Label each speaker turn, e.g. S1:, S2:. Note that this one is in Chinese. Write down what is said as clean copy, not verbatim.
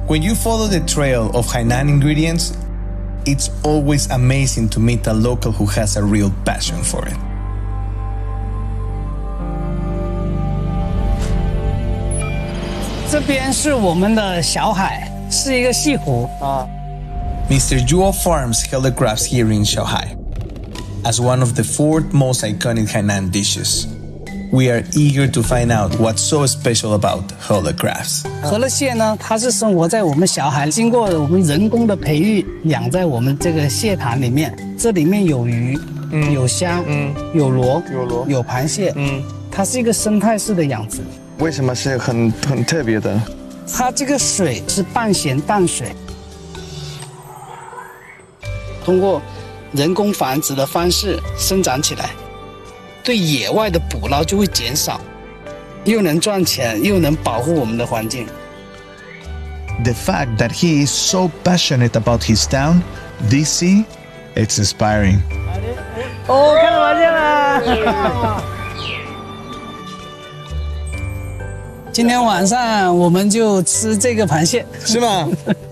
S1: When you follow the trail of Hainan ingredients, it's always amazing to meet a local who has a real passion for it.
S2: 这边是我们的小海，是一个西湖啊。
S1: Mr. Zhuo Farms Hella Crabs here in Shanghai. As one of the 4 most iconic Hainan dishes, we are eager to find out what's so special about Hella Crabs.
S2: 河乐蟹呢，它是生活在我们小海，经过我们人工的培育，养在我们这个蟹塘里面。这里面有鱼，有虾，有螺，有螃蟹，它是一个生态式的养殖。
S3: 为什么是很特别的？
S2: 它这个水是半咸淡水，通过人工繁殖的方式生长起来，对野外的捕捞就会减少，又能赚钱，又能保护我们的环境。
S4: The fact that he is so passionate about his town, this sea, it's inspiring.
S2: 哦，看到螃蟹了！今天晚上我们就吃这个螃蟹，
S1: 是吗？